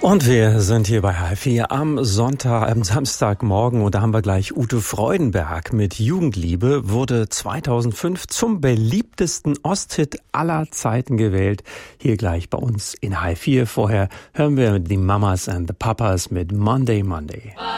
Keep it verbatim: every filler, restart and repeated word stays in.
Und wir sind hier bei H vier am Sonntag, am Samstagmorgen und da haben wir gleich Ute Freudenberg mit Jugendliebe, wurde zweitausendfünf zum beliebtesten Osthit aller Zeiten gewählt. Hier gleich bei uns in H vier. Vorher hören wir die Mamas and the Papas mit Monday Monday.